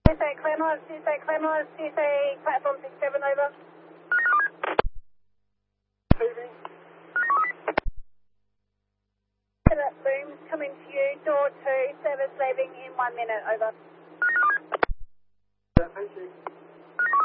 Tuesday, platform 67, over. Receiving. That boom, coming to you, door 2, service leaving in 1 minute, over. Thank you.